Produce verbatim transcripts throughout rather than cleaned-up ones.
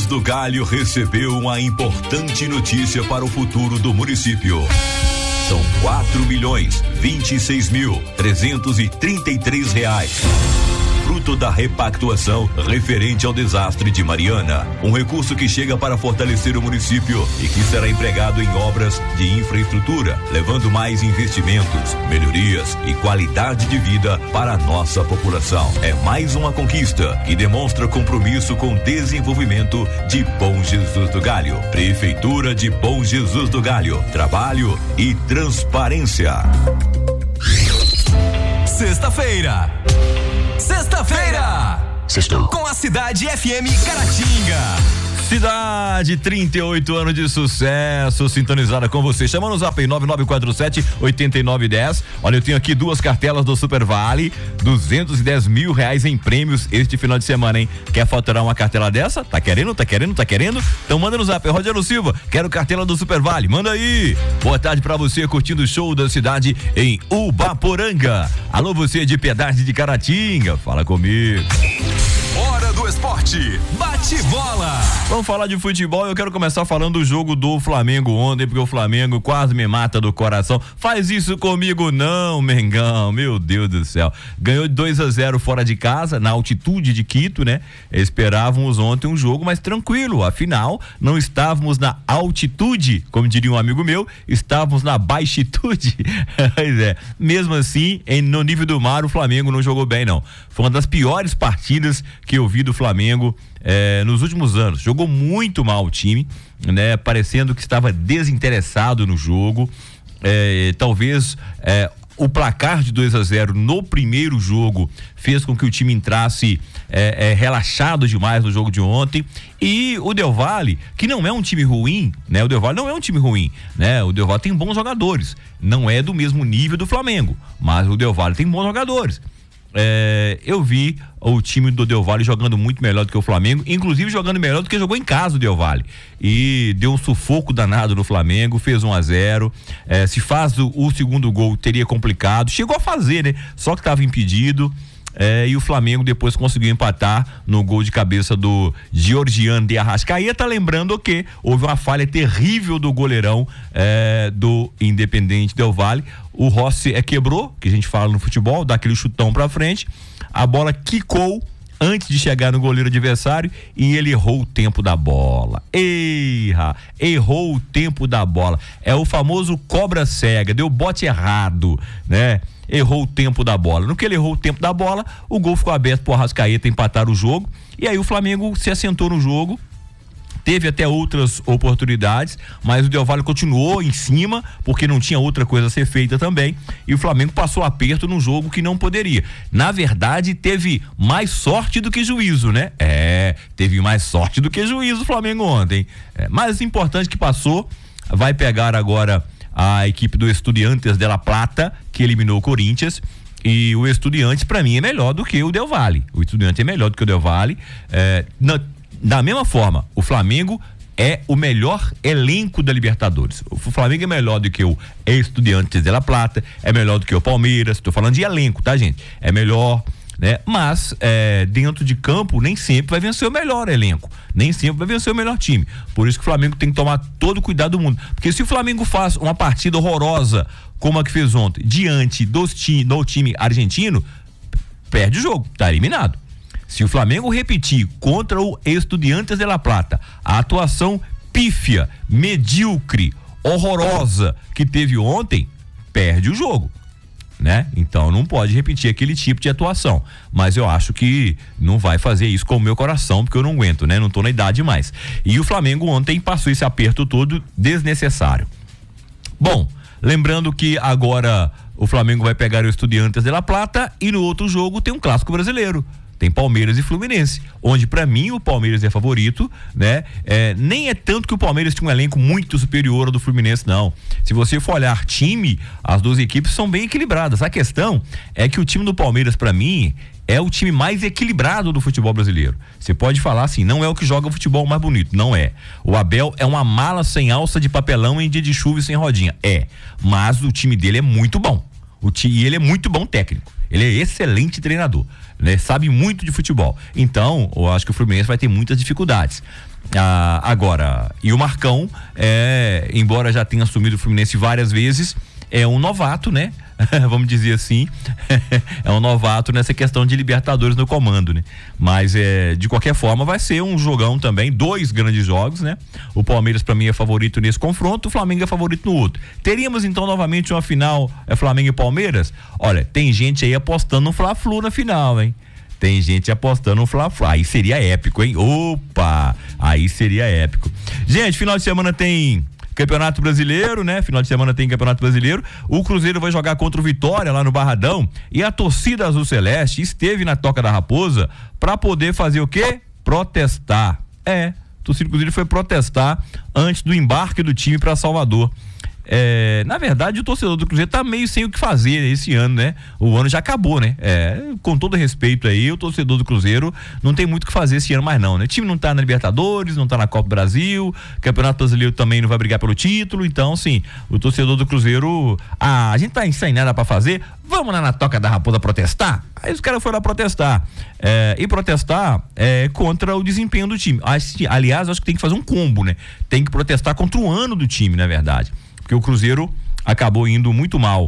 Jesus do Galho recebeu uma importante notícia para o futuro do município. São quatro milhões vinte e seis mil trezentos e trinta e três reais. Fruto da repactuação referente ao desastre de Mariana. Um recurso que chega para fortalecer o município e que será empregado em obras de infraestrutura, levando mais investimentos, melhorias e qualidade de vida para a nossa população. É mais uma conquista que demonstra compromisso com o desenvolvimento de Bom Jesus do Galho. Prefeitura de Bom Jesus do Galho. Trabalho e transparência. Sexta-feira. Sexta-feira! Sextou. Com a Cidade F M Caratinga. Cidade, trinta e oito anos de sucesso, sintonizada com você. Chama no zap aí, nove nove quatro sete, oito nove um zero. Olha, eu tenho aqui duas cartelas do Super Vale, duzentos e dez mil reais em prêmios este final de semana, hein? Quer faturar uma cartela dessa? Tá querendo, tá querendo, tá querendo? Então manda no zap, Rogério Silva, quero cartela do Super Vale, manda aí. Boa tarde pra você, curtindo o show da cidade em Ubaporanga. Alô, você de Piedade de Caratinga, fala comigo. Hora do esporte, bate bola. Vamos falar de futebol. Eu quero começar falando do jogo do Flamengo ontem, porque o Flamengo quase me mata do coração. Faz isso comigo não, Mengão, meu Deus do céu. Ganhou dois a zero fora de casa, na altitude de Quito, né? Esperávamos ontem um jogo mais tranquilo, afinal não estávamos na altitude, como diria um amigo meu, estávamos na baixitude. Pois é, mesmo assim, em, no nível do mar, o Flamengo não jogou bem não. Foi uma das piores partidas que eu vi do Flamengo eh, nos últimos anos. Jogou muito mal o time, né? Parecendo que estava desinteressado no jogo. Eh, talvez eh, o placar de dois a zero no primeiro jogo fez com que o time entrasse eh, eh, relaxado demais no jogo de ontem. E o Del Valle, que não é um time ruim, né? O Del Valle não é um time ruim, né? O Del Valle tem bons jogadores. Não é do mesmo nível do Flamengo, mas o Del Valle tem bons jogadores. É, eu vi o time do Del Valle jogando muito melhor do que o Flamengo, inclusive jogando melhor do que jogou em casa o Del Valle, e deu um sufoco danado no Flamengo, fez um a zero. É, se faz o, o segundo gol teria complicado, chegou a fazer, né? Só que estava impedido. É, e o Flamengo depois conseguiu empatar no gol de cabeça do Georgiano de Arrascaeta, lembrando que houve uma falha terrível do goleirão é, do Independente Del Valle. O Rossi é, quebrou, que a gente fala no futebol, dá aquele chutão pra frente, a bola quicou antes de chegar no goleiro adversário e ele errou o tempo da bola. Eira, errou o tempo da bola. É o famoso cobra cega, deu bote errado, né? Errou o tempo da bola. No que ele errou o tempo da bola, o gol ficou aberto pro Arrascaeta empatar o jogo, e aí o Flamengo se assentou no jogo. Teve até outras oportunidades, mas o Del Valle continuou em cima, porque não tinha outra coisa a ser feita também, e o Flamengo passou aperto num jogo que não poderia. Na verdade, teve mais sorte do que juízo, né? É, teve mais sorte do que juízo o Flamengo ontem. É, mas o importante que passou, vai pegar agora a equipe do Estudiantes de La Plata, que eliminou o Corinthians. E o Estudiantes, pra mim, é melhor do que o Del Valle. O Estudiantes é melhor do que o Del Valle. É, na, da mesma forma, o Flamengo é o melhor elenco da Libertadores. O Flamengo é melhor do que o Estudiantes de La Plata, é melhor do que o Palmeiras. Tô falando de elenco, tá, gente? É melhor, né? Mas é, dentro de campo nem sempre vai vencer o melhor elenco, nem sempre vai vencer o melhor time. Por isso que o Flamengo tem que tomar todo o cuidado do mundo, porque se o Flamengo faz uma partida horrorosa como a que fez ontem diante dos ti, do time argentino, perde o jogo, tá eliminado. Se o Flamengo repetir contra o Estudiantes de La Plata a atuação pífia, medíocre, horrorosa que teve ontem, perde o jogo, né? Então não pode repetir aquele tipo de atuação, mas eu acho que não vai fazer isso com o meu coração, porque eu não aguento, né? Não tô na idade mais. E o Flamengo ontem passou esse aperto todo desnecessário. Bom, lembrando que agora o Flamengo vai pegar o Estudiantes de La Plata e no outro jogo tem um clássico brasileiro. Tem Palmeiras e Fluminense, onde pra mim o Palmeiras é favorito, né? É, nem é tanto que o Palmeiras tinha um elenco muito superior ao do Fluminense, não. Se você for olhar time, as duas equipes são bem equilibradas. A questão é que o time do Palmeiras, pra mim, é o time mais equilibrado do futebol brasileiro. Você pode falar assim, não é o que joga o futebol mais bonito, não é. O Abel é uma mala sem alça de papelão em dia de chuva e sem rodinha, é. Mas o time dele é muito bom. O time, e ele é muito bom técnico. Ele é excelente treinador, né? Sabe muito de futebol. Então, eu acho que o Fluminense vai ter muitas dificuldades. Ah, agora, e o Marcão, é, embora já tenha assumido o Fluminense várias vezes, é um novato, né? Vamos dizer assim, é um novato nessa questão de Libertadores no comando, né? Mas é, de qualquer forma vai ser um jogão também, dois grandes jogos, né? O Palmeiras para mim é favorito nesse confronto, o Flamengo é favorito no outro. Teríamos então novamente uma final, é Flamengo e Palmeiras? Olha, tem gente aí apostando no Fla-Flu na final, hein? Tem gente apostando no Fla-Flu, aí seria épico, hein? Opa, aí seria épico. Gente, final de semana tem Campeonato Brasileiro, né? Final de semana tem Campeonato Brasileiro. O Cruzeiro vai jogar contra o Vitória lá no Barradão e a torcida azul celeste esteve na Toca da Raposa para poder fazer o quê? Protestar. É, a torcida do Cruzeiro foi protestar antes do embarque do time para Salvador. É, na verdade, o torcedor do Cruzeiro tá meio sem o que fazer esse ano, né? O ano já acabou, né? É, com todo respeito aí, o torcedor do Cruzeiro não tem muito o que fazer esse ano mais não, né? O time não tá na Libertadores, não tá na Copa do Brasil, Campeonato Brasileiro também não vai brigar pelo título, então, sim, o torcedor do Cruzeiro, ah, a gente tá sem nada pra fazer, vamos lá na Toca da Raposa protestar? Aí os caras foram lá protestar, é, e protestar é, contra o desempenho do time. Aliás, acho que tem que fazer um combo, né? Tem que protestar contra o ano do time, na verdade. Porque o Cruzeiro acabou indo muito mal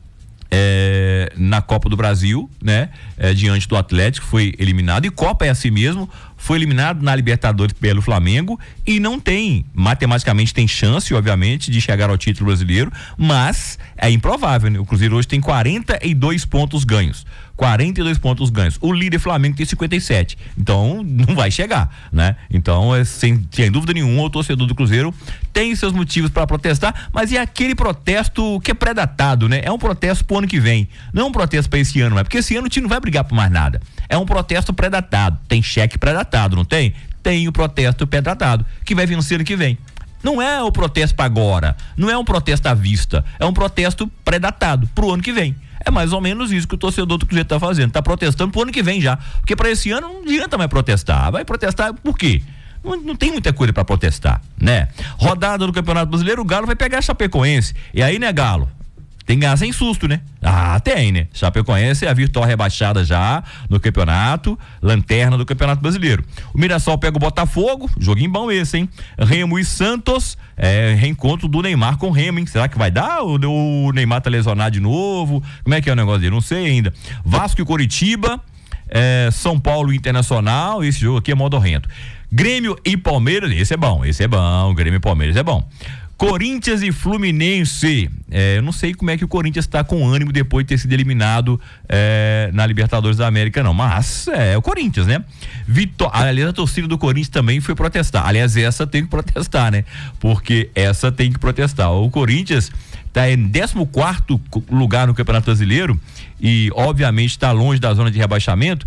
é, na Copa do Brasil, né? É, diante do Atlético, foi eliminado, e Copa é assim mesmo, foi eliminado na Libertadores pelo Flamengo e não tem, matematicamente tem chance, obviamente, de chegar ao título brasileiro, mas é improvável, né? O Cruzeiro hoje tem quarenta e dois pontos ganhos. quarenta e dois pontos ganhos. O líder Flamengo tem cinquenta e sete. Então, não vai chegar, né? Então, é, sem, sem dúvida nenhuma, o torcedor do Cruzeiro tem seus motivos para protestar, mas é aquele protesto que é pré-datado, né? É um protesto pro ano que vem. Não é um protesto para esse ano, mas porque esse ano o time não vai brigar por mais nada. É um protesto pré-datado. Tem cheque pré-datado, não tem? Tem o protesto pré-datado, que vai vencer ano que vem. Não é o protesto para agora, não é um protesto à vista, é um protesto pré-datado pro ano que vem. É mais ou menos isso que o torcedor do Cruzeiro tá fazendo, tá protestando pro ano que vem já, porque para esse ano não adianta mais protestar. Vai protestar por quê? Não, não tem muita coisa para protestar, né? Rodada do Campeonato Brasileiro, o Galo vai pegar a Chapecoense, e aí, né, Galo? Tem que ganhar sem susto, né? Ah, tem, né? Chapecoense é a virtual rebaixada já no campeonato, lanterna do Campeonato Brasileiro. O Mirassol pega o Botafogo, joguinho bom esse, hein? Remo e Santos, é, reencontro do Neymar com o Remo, hein? Será que vai dar? O, o Neymar tá lesionado de novo? Como é que é o negócio dele? Não sei ainda. Vasco e Coritiba, é, São Paulo e Internacional, esse jogo aqui é modorrento. Grêmio e Palmeiras, esse é bom, esse é bom, Grêmio e Palmeiras é bom. Corinthians e Fluminense, é, eu não sei como é que o Corinthians está com ânimo depois de ter sido eliminado é, na Libertadores da América, não, mas é o Corinthians, né? Vitó- aliás, a torcida do Corinthians também foi protestar, aliás, essa tem que protestar, né? Porque essa tem que protestar. O Corinthians está em décimo quarto lugar no Campeonato Brasileiro e obviamente está longe da zona de rebaixamento,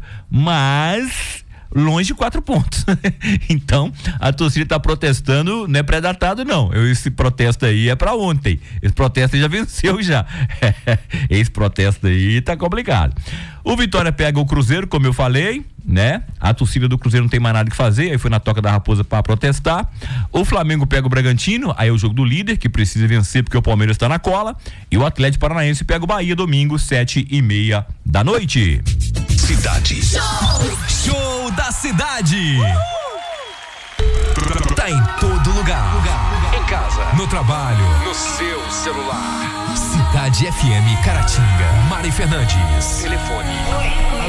mas longe de quatro pontos. Então, a torcida está protestando, não é pré-datado, não. Esse protesto aí é para ontem. Esse protesto aí já venceu já. Esse protesto aí tá complicado. O Vitória pega o Cruzeiro, como eu falei, né? A torcida do Cruzeiro não tem mais nada que fazer, aí foi na Toca da Raposa para protestar. O Flamengo pega o Bragantino, aí é o jogo do líder, que precisa vencer porque o Palmeiras está na cola. E o Atlético Paranaense pega o Bahia, domingo, sete e meia da noite. Cidade. Show, Show da cidade. Uhul. Tá em todo lugar. lugar. Em casa, no trabalho, no seu celular. Cidade F M Caratinga. Mari Fernandes. Telefone